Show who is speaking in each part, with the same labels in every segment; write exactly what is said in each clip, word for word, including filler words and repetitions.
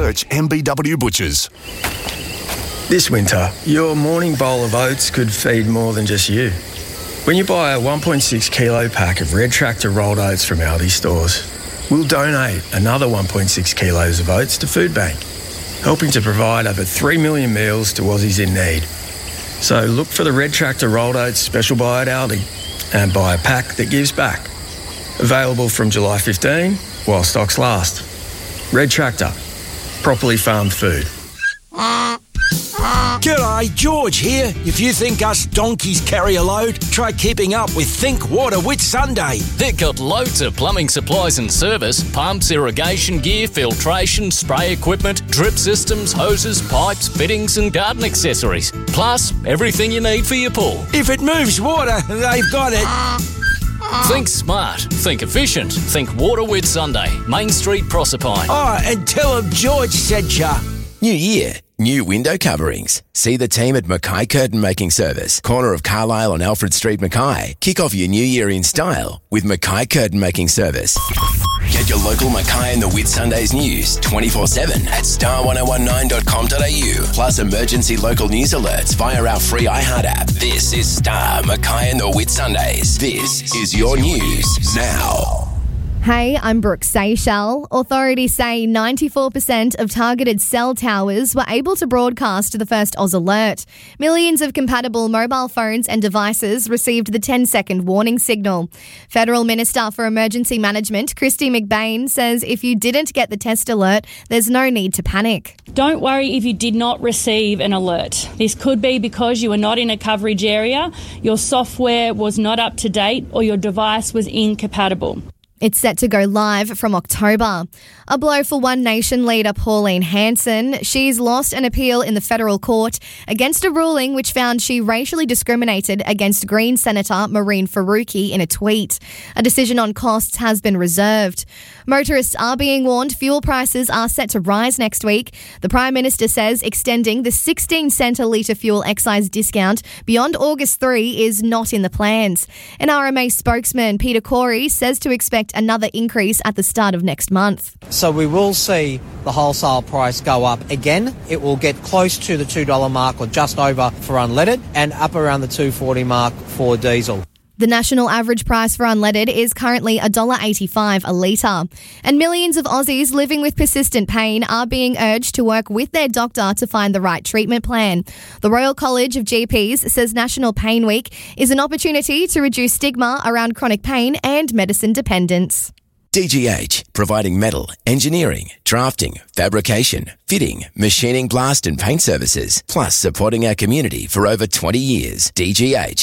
Speaker 1: Search M B W Butchers.
Speaker 2: This winter, your morning bowl of oats could feed more than just you. When you buy a one point six kilo pack of Red Tractor rolled oats from Aldi stores, we'll donate another one point six kilos of oats to Food Bank, helping to provide over three million meals to Aussies in need. So look for the Red Tractor rolled oats special buy at Aldi and buy a pack that gives back. Available from July fifteenth while stocks last. Red Tractor, properly farmed food.
Speaker 3: G'day, George here. If you think us donkeys carry a load, try keeping up with Think Water with Sunday.
Speaker 4: They've got loads of plumbing supplies and service, pumps, irrigation gear, filtration, spray equipment, drip systems, hoses, pipes, fittings and garden accessories. Plus, everything you need for your pool.
Speaker 3: If it moves water, they've got it.
Speaker 4: Think smart, think efficient, think Water with Sunday, Main Street, Proserpine.
Speaker 3: Oh, and tell them George said ya.
Speaker 5: New year, new window coverings. See the team at Mackay Curtain Making Service, corner of Carlisle on Alfred Street, Mackay. Kick off your new year in style with Mackay Curtain Making Service. Get your local Mackay and the Whitsundays news twenty-four seven at star ten nineteen dot com dot a u. Plus emergency local news alerts via our free iHeart app. This is Star Mackay and the Whitsundays. This is your news now.
Speaker 6: Hey, I'm Brooke Seychelles. Authorities say ninety-four percent of targeted cell towers were able to broadcast the first Oz alert. Millions of compatible mobile phones and devices received the ten-second warning signal. Federal Minister for Emergency Management, Kristy McBain, says if you didn't get the test alert, there's no need to panic.
Speaker 7: Don't worry if you did not receive an alert. This could be because you were not in a coverage area, your software was not up to date, or your device was incompatible.
Speaker 6: It's set to go live from October. A blow for One Nation leader Pauline Hanson. She's lost an appeal in the federal court against a ruling which found she racially discriminated against Green Senator Maureen Faruqi in a tweet. A decision on costs has been reserved. Motorists are being warned fuel prices are set to rise next week. The Prime Minister says extending the sixteen cent a litre fuel excise discount beyond August third is not in the plans. An R M A spokesman, Peter Corey, says to expect another increase at the start of next month.
Speaker 8: So we will see the wholesale price go up again. It will get close to the two dollars mark or just over for unleaded and up around the two dollars forty mark for diesel.
Speaker 6: The national average price for unleaded is currently one dollar eighty-five a litre. And millions of Aussies living with persistent pain are being urged to work with their doctor to find the right treatment plan. The Royal College of G Ps says National Pain Week is an opportunity to reduce stigma around chronic pain and medicine dependence.
Speaker 5: D G H, providing metal, engineering, drafting, fabrication, fitting, machining, blast and paint services, plus supporting our community for over twenty years. D G H.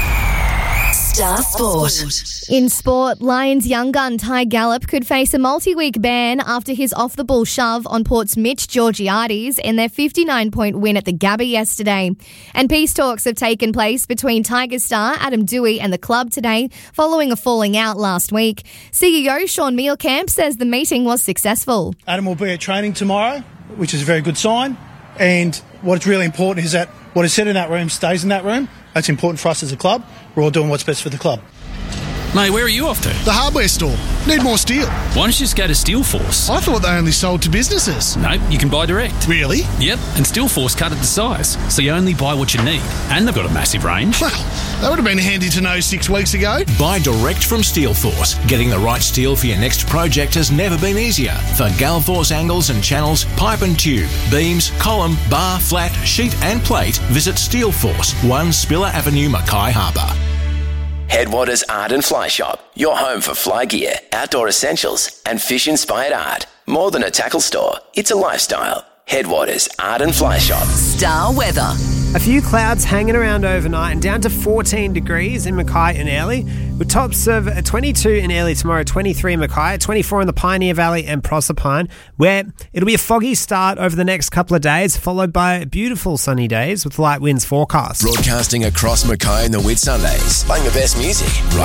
Speaker 9: Star Sport.
Speaker 6: In sport, Lions young gun Ty Gallup could face a multi-week ban after his off-the-ball shove on Port's Mitch Georgiades in their fifty-nine point win at the Gabba yesterday. And peace talks have taken place between Tigers star Adam Doueihi and the club today following a falling out last week. C E O Sean Mielkamp says the meeting was successful.
Speaker 10: Adam will be at training tomorrow, which is a very good sign. And what's really important is that what is said in that room stays in that room. That's important for us as a club. We're all doing what's best for the club.
Speaker 11: Mate, where are you off to?
Speaker 12: The hardware store. Need more steel.
Speaker 11: Why don't you just go to Steelforce?
Speaker 12: I thought they only sold to businesses.
Speaker 11: No, you can buy direct.
Speaker 12: Really?
Speaker 11: Yep, and Steelforce cut it to size, so you only buy what you need. And they've got a massive range.
Speaker 12: Well, that would have been handy to know six weeks ago.
Speaker 13: Buy direct from Steelforce. Getting the right steel for your next project has never been easier. For Galforce angles and channels, pipe and tube, beams, column, bar, flat, sheet and plate, visit Steelforce, one Spiller Avenue, Mackay Harbour.
Speaker 5: Headwaters Art and Fly Shop, your home for fly gear, outdoor essentials and fish-inspired art. More than a tackle store, it's a lifestyle. Headwaters Art and Fly Shop.
Speaker 9: Star weather.
Speaker 14: A few clouds hanging around overnight and down to fourteen degrees in Mackay and Airlie, with tops of twenty-two in Airlie tomorrow, twenty-three in Mackay, twenty-four in the Pioneer Valley and Proserpine, where it'll be a foggy start over the next couple of days, followed by beautiful sunny days with light winds forecast.
Speaker 5: Broadcasting across Mackay and the Whitsundays, playing the best music.